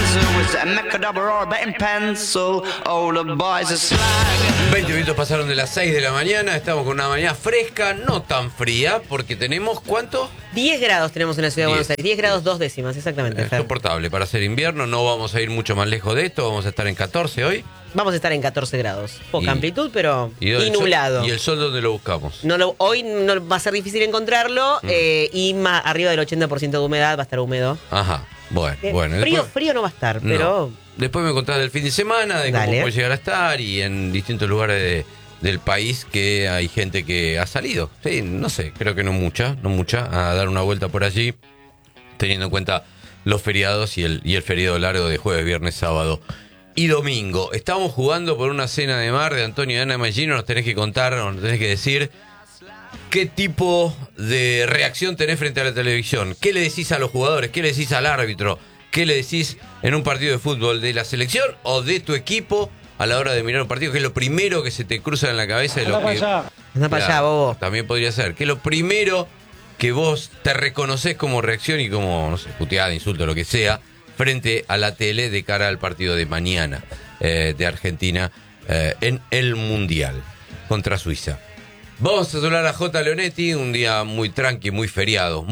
20 minutos pasaron de las 6 de la mañana, estamos con una mañana fresca, no tan fría, porque tenemos, ¿cuánto? 10 grados tenemos en la ciudad de Buenos Aires, 10 grados 2 décimas, exactamente. Es soportable para hacer invierno, no vamos a ir mucho más lejos de esto, vamos a estar en 14 hoy. Vamos a estar en 14 grados, poca amplitud, pero y nublado. ¿Y el sol dónde lo buscamos? Hoy no va a ser difícil encontrarlo, y más arriba del 80% de humedad, va a estar húmedo. Ajá, bueno. Frío no va a estar, pero... Después me contás del fin de semana, de cómo puede llegar a estar, y en distintos lugares del país que hay gente que ha salido. Sí, no sé, creo que no mucha, a dar una vuelta por allí, teniendo en cuenta los feriados y el feriado largo de jueves, viernes, sábado y domingo. Estamos jugando por una cena de mar de Antonio y Ana Mangino. Nos tenés que contar, nos tenés que decir qué tipo de reacción tenés frente a la televisión. ¿Qué le decís a los jugadores? ¿Qué le decís al árbitro? ¿Qué le decís en un partido de fútbol de la selección o de tu equipo a la hora de mirar un partido? ¿Qué es lo primero que se te cruza en la cabeza? Anda para allá, bobo. También podría ser. ¿Qué es lo primero que vos te reconoces como reacción y como, no sé, puteada, insulto, lo que sea, frente a la tele de cara al partido de mañana de Argentina en el Mundial contra Suiza? Vamos a hablar a J. Leonetti, un día muy tranqui, muy feriado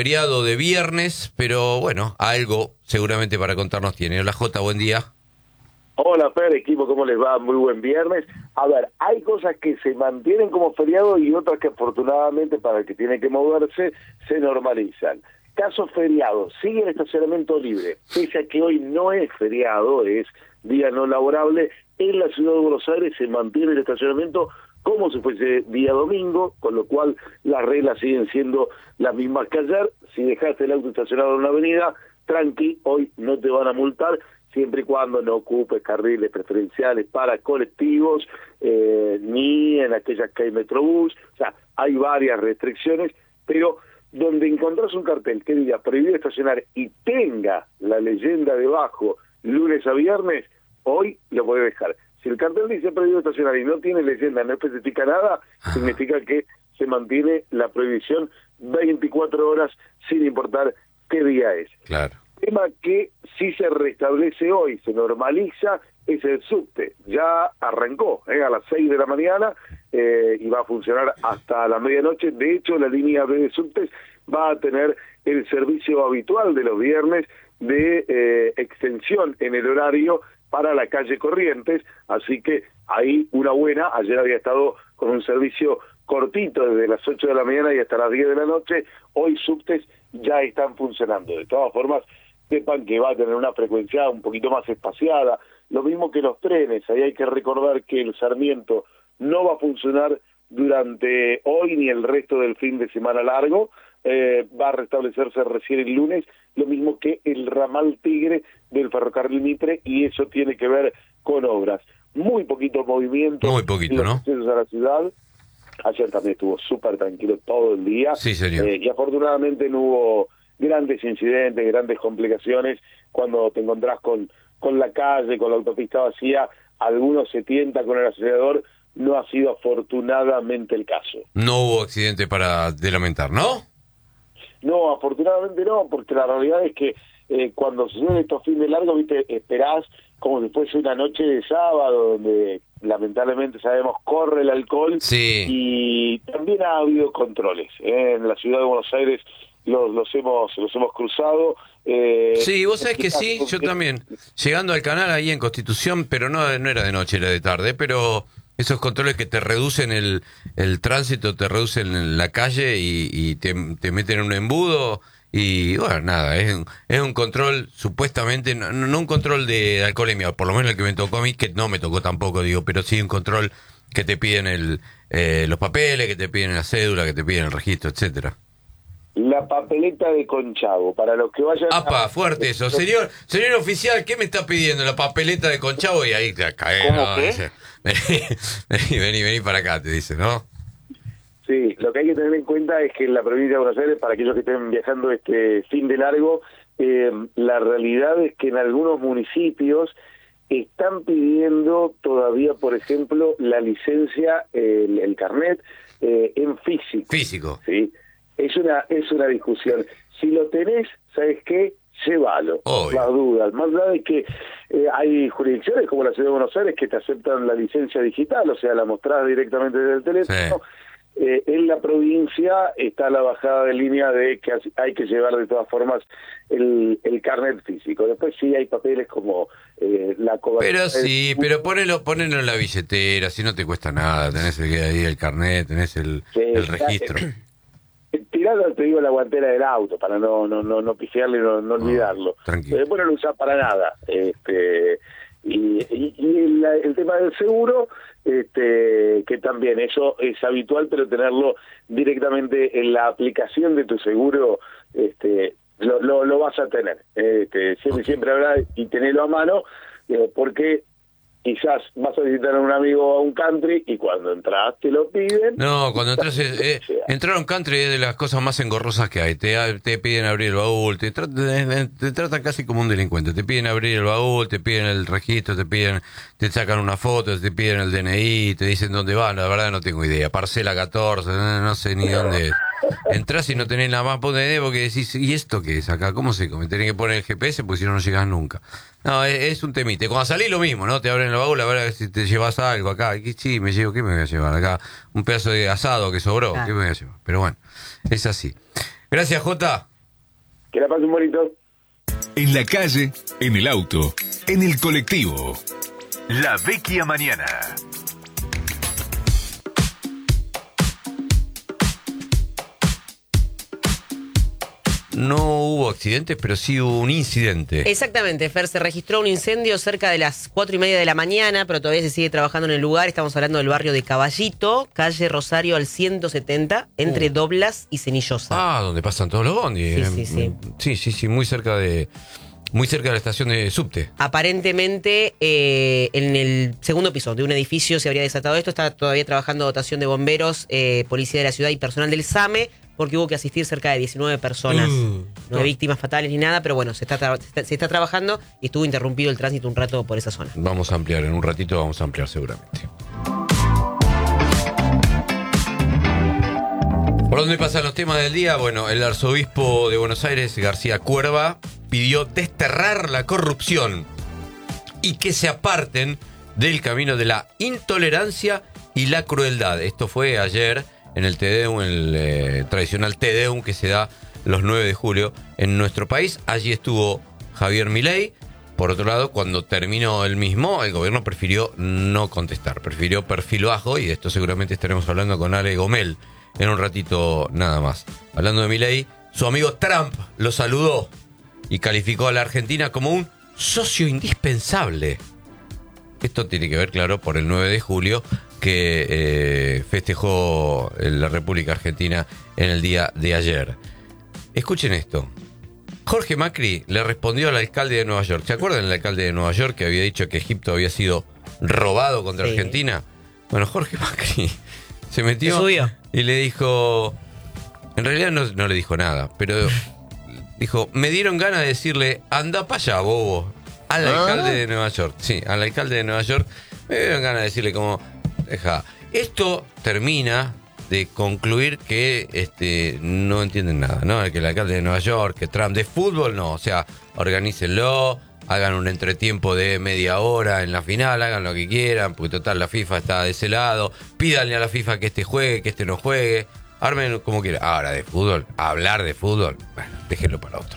de viernes, pero bueno, algo seguramente para contarnos tiene. Hola J, buen día. Hola Fer, equipo, ¿cómo les va? Muy buen viernes. A ver, hay cosas que se mantienen como feriado y otras que afortunadamente para el que tiene que moverse se normalizan. Caso feriado, sigue el estacionamiento libre, pese a que hoy no es feriado, es día no laborable, en la ciudad de Buenos Aires se mantiene el estacionamiento como si fuese día domingo, con lo cual las reglas siguen siendo las mismas que ayer. Si dejaste el auto estacionado en una avenida, tranqui, hoy no te van a multar, siempre y cuando no ocupes carriles preferenciales para colectivos, ni en aquellas que hay Metrobús. O sea, hay varias restricciones, pero donde encontrás un cartel que diga prohibido estacionar y tenga la leyenda debajo lunes a viernes, hoy lo podés dejar. Si el cartel dice prohibido estacionar y no tiene leyenda, no especifica nada, significa que se mantiene la prohibición 24 horas sin importar qué día es. Claro. El tema que sí se restablece hoy, se normaliza, es el subte. Ya arrancó a las 6 de la mañana y va a funcionar hasta la medianoche. De hecho, la línea B de subtes va a tener el servicio habitual de los viernes de extensión en el horario para la calle Corrientes, así que ahí una buena. Ayer había estado con un servicio cortito desde las 8 de la mañana y hasta las 10 de la noche, hoy subtes ya están funcionando. De todas formas, sepan que va a tener una frecuencia un poquito más espaciada, lo mismo que los trenes. Ahí hay que recordar que el Sarmiento no va a funcionar durante hoy ni el resto del fin de semana largo, va a restablecerse recién el lunes, lo mismo que el ramal Tigre del ferrocarril Mitre, y eso tiene que ver con obras. Muy poquito movimiento. Muy poquito, ¿no? Accesos a la ciudad. Ayer también estuvo súper tranquilo todo el día. Sí, señor. Y afortunadamente no hubo grandes incidentes, grandes complicaciones. Cuando te encontrás con la calle, con la autopista vacía, algunos se tienta con el acelerador. No ha sido afortunadamente el caso. No hubo accidente de lamentar, ¿no? No, afortunadamente no, porque la realidad es que cuando suceden estos fines largos, viste, esperás como si fuese una noche de sábado, donde lamentablemente sabemos corre el alcohol. Sí. Y también ha habido controles. En la ciudad de Buenos Aires los hemos cruzado. Sí, vos sabés que sí, yo también. Llegando al canal ahí en Constitución, pero no era de noche, era de tarde, pero esos controles que te reducen el tránsito, te reducen la calle y te meten en un embudo. Y bueno, nada, es un control supuestamente, no un control de alcoholemia, por lo menos el que me tocó a mí, que no me tocó tampoco, digo, pero sí un control que te piden los papeles, que te piden la cédula, que te piden el registro, etcétera. La papeleta de Conchavo, para los que vayan... ¡Apa! Fuerte eso. Señor oficial, ¿qué me está pidiendo? La papeleta de Conchavo, y ahí te cae, ¿Cómo ¿no? qué? Dice, vení para acá, te dice, ¿no? Sí, lo que hay que tener en cuenta es que en la provincia de Buenos Aires, para aquellos que estén viajando este fin de largo, la realidad es que en algunos municipios están pidiendo todavía, por ejemplo, la licencia, el carnet, en físico. Físico. ¿Sí? Es una discusión. Si lo tenés, ¿sabes qué? llévalo, por las dudas. Más allá de que hay jurisdicciones como la Ciudad de Buenos Aires que te aceptan la licencia digital, o sea, la mostrás directamente desde el teléfono. Sí. En la provincia está la bajada de línea de que hay que llevar de todas formas el carnet físico. Después sí hay papeles como la cobertura. Pero sí, pero ponelo en la billetera, si no te cuesta nada, tenés ahí el carnet, tenés el registro. Tirado, te digo, la guantera del auto para no pifiarle y no olvidarlo. Después no lo usás para nada. Y el tema del seguro, que también eso es habitual, pero tenerlo directamente en la aplicación de tu seguro, lo vas a tener. Siempre habrá, y tenerlo a mano, porque quizás vas a visitar a un amigo a un country y cuando entras te lo piden. No, cuando entras, entrar a un country es de las cosas más engorrosas que hay. Te piden abrir el baúl, te tratan casi como un delincuente. Te piden abrir el baúl, te piden el registro, te sacan una foto, te piden el DNI, te dicen dónde van. La verdad no tengo idea. Parcela 14, no sé ni dónde es. Entrás y no tenés nada más por DNI porque decís, ¿y esto qué es acá? ¿Cómo se come? Tenés que poner el GPS porque si no llegás nunca. No, es un temite. Cuando salís lo mismo, ¿no? Te abren el baúl a ver si te llevas algo acá. Sí, me llevo, ¿qué me voy a llevar acá? Un pedazo de asado que sobró, ¿qué me voy a llevar? Pero bueno, es así. Gracias, Jota. Que la pasen bonito. En la calle, en el auto, en el colectivo. La Vecchia Mañana. No hubo accidentes, pero sí hubo un incidente. Exactamente, Fer, se registró un incendio cerca de las 4:30 de la mañana, pero todavía se sigue trabajando en el lugar. Estamos hablando del barrio de Caballito, calle Rosario al 170, entre Doblas y Cenillosa. Ah, donde pasan todos los bondis. Sí, muy cerca de la estación de subte. Aparentemente, en el segundo piso de un edificio se habría desatado esto. Está todavía trabajando dotación de bomberos, policía de la ciudad y personal del SAME, porque hubo que asistir cerca de 19 personas. No hay víctimas fatales ni nada, pero bueno, se está trabajando y estuvo interrumpido el tránsito un rato por esa zona. Vamos a ampliar, en un ratito vamos a ampliar seguramente. ¿Por dónde pasan los temas del día? Bueno, el arzobispo de Buenos Aires, García Cuerva, pidió desterrar la corrupción y que se aparten del camino de la intolerancia y la crueldad. Esto fue ayer en el Tedeum, el tradicional Tedeum que se da los 9 de julio en nuestro país. Allí estuvo Javier Milei. Por otro lado, cuando terminó el mismo, el gobierno prefirió no contestar, prefirió perfil bajo, y de esto seguramente estaremos hablando con Ale Gomel en un ratito nada más. Hablando de Milei, su amigo Trump lo saludó y calificó a la Argentina como un socio indispensable. Esto tiene que ver, claro, por el 9 de julio que festejó la República Argentina en el día de ayer. Escuchen esto. Jorge Macri le respondió al alcalde de Nueva York. ¿Se acuerdan del alcalde de Nueva York que había dicho que Egipto había sido robado contra Argentina? Bueno, Jorge Macri se metió y le dijo... En realidad no le dijo nada, pero dijo, me dieron ganas de decirle, anda para allá, bobo, al alcalde de Nueva York. Sí, al alcalde de Nueva York me dieron ganas de decirle como, deja. Esto termina de concluir que no entienden nada, ¿no? Que el alcalde de Nueva York, que Trump, de fútbol no, o sea, organícenlo, hagan un entretiempo de media hora en la final, hagan lo que quieran, porque total la FIFA está de ese lado, pídanle a la FIFA que este juegue, que este no juegue, armen como quieran. Ahora de fútbol, hablar de fútbol, bueno, déjenlo para otro.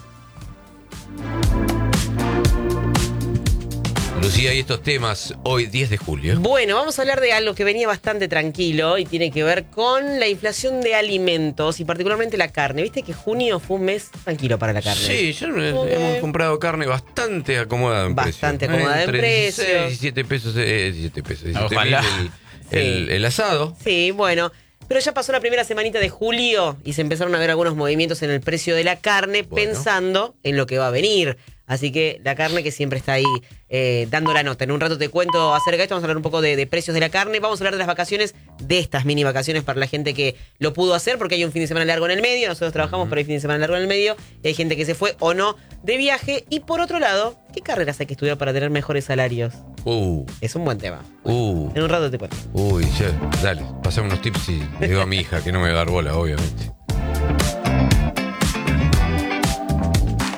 Lucía, y estos temas hoy 10 de julio. Bueno, vamos a hablar de algo que venía bastante tranquilo y tiene que ver con la inflación de alimentos y particularmente la carne. ¿Viste que junio fue un mes tranquilo para la carne? Sí, ya hemos comprado carne bastante acomodada en precio. Bastante acomodada en precio. 17 pesos, 17 Ojalá. El asado. Sí, bueno. Pero ya pasó la primera semanita de julio y se empezaron a ver algunos movimientos en el precio de la carne, pensando en lo que va a venir. Así que la carne que siempre está ahí dando la nota. En un rato te cuento acerca de esto, vamos a hablar un poco de precios de la carne. Vamos a hablar de las vacaciones, de estas mini vacaciones para la gente que lo pudo hacer, porque hay un fin de semana largo en el medio. Nosotros trabajamos, pero hay fin de semana largo en el medio. Y hay gente que se fue o no de viaje. Y por otro lado, ¿qué carreras hay que estudiar para tener mejores salarios? Es un buen tema. En un rato te cuento. Ya, dale, pasame unos tips y le digo a mi hija que no me va a dar bola, obviamente.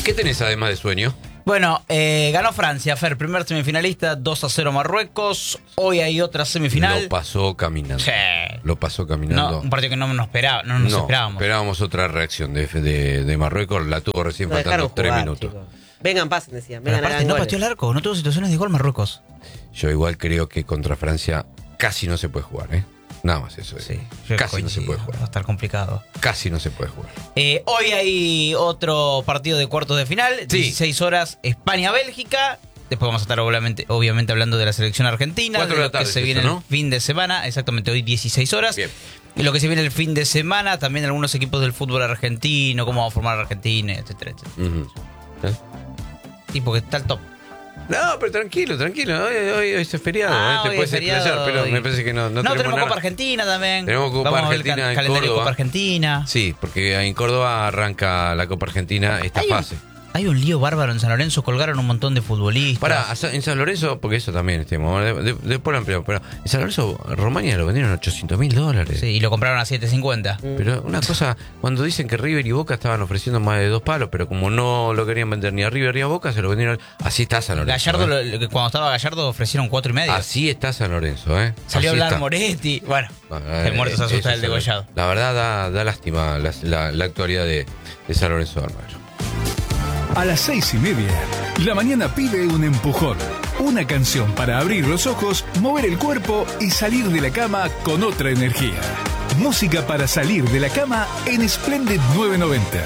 ¿Qué tenés además de sueño? Bueno, ganó Francia, Fer, primer semifinalista, 2-0 Marruecos. Hoy hay otra semifinal. Lo pasó caminando. Sí. Lo pasó caminando. No, un partido que no nos esperábamos. Esperábamos otra reacción de Marruecos. La tuvo recién Lo faltando dejaron 3 jugar, minutos. chicos. Vengan, pasen, decían. Pero Vengan, aparte hagan no goles. pateó el arco, no tuvo situaciones de gol Marruecos. Yo igual creo que contra Francia casi no se puede jugar, ¿eh? Nada más eso. Sí, Casi no se puede jugar. Va a estar complicado. Casi no se puede jugar. Hoy hay otro partido de cuartos de final, Sí. 16 horas, España-Bélgica. Después vamos a estar obviamente hablando de la selección argentina, 4 de de la lo que tarde se es viene eso, ¿no? el fin de semana, exactamente hoy 16 horas. Bien. Y lo que se viene el fin de semana, también algunos equipos del fútbol argentino, cómo va a formar Argentina, etcétera, etcétera. Ujú. ¿Eh? Tipo que está el top. No, pero tranquilo. Hoy es feriado. Hoy te puedes es feriado explayar, pero y- me parece que no tenemos nada. Copa Argentina también. Tenemos Copa Vamos a ver Argentina en calendario de Córdoba. Copa Argentina. Sí, porque en Córdoba arranca la Copa Argentina esta fase. Hay un lío bárbaro en San Lorenzo, colgaron un montón de futbolistas. Pará, en San Lorenzo, porque eso también después lo ampliamos, pero en San Lorenzo, Romaña lo vendieron a $800.000. Sí, y lo compraron a 7.50. Pero una cosa, cuando dicen que River y Boca estaban ofreciendo más de 2 palos, pero como no lo querían vender ni a River ni a Boca, se lo vendieron. Así está San Lorenzo. Gallardo, ¿eh? cuando estaba Gallardo ofrecieron 4.5. Así está San Lorenzo, ¿eh? Salió a Así hablar está. Moretti. Bueno, el muerto se asusta del degollado. La verdad da lástima la actualidad de San Lorenzo de Almagro. A las 6:30, la mañana pide un empujón. Una canción para abrir los ojos, mover el cuerpo y salir de la cama con otra energía. Música para salir de la cama en Splendid 990.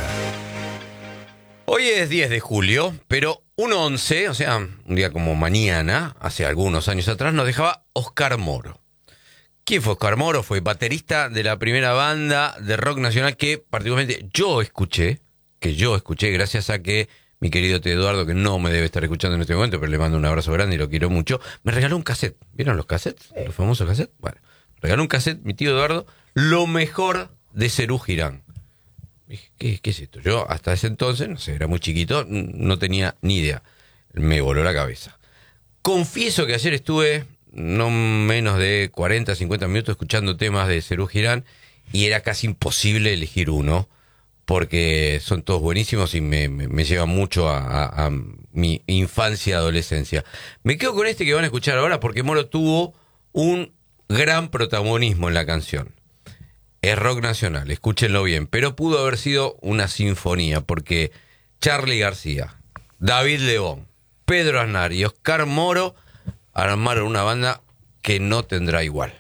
Hoy es 10 de julio, pero un 11, o sea, un día como mañana, hace algunos años atrás, nos dejaba Oscar Moro. ¿Quién fue Oscar Moro? Fue baterista de la primera banda de rock nacional que particularmente yo escuché, gracias a que mi querido T. Eduardo, que no me debe estar escuchando en este momento, pero le mando un abrazo grande y lo quiero mucho, me regaló un cassette. ¿Vieron los cassettes? Los famosos cassettes. Bueno, regaló un cassette, mi tío Eduardo, lo mejor de Serú Girán. Dije, ¿qué es esto? Yo hasta ese entonces, no sé, era muy chiquito, no tenía ni idea. Me voló la cabeza. Confieso que ayer estuve no menos de 40, 50 minutos escuchando temas de Serú Girán y era casi imposible elegir uno, porque son todos buenísimos y me llevan mucho a mi infancia y adolescencia. Me quedo con este que van a escuchar ahora porque Moro tuvo un gran protagonismo en la canción. Es rock nacional, escúchenlo bien, pero pudo haber sido una sinfonía porque Charly García, David Lebón, Pedro Aznar y Oscar Moro armaron una banda que no tendrá igual.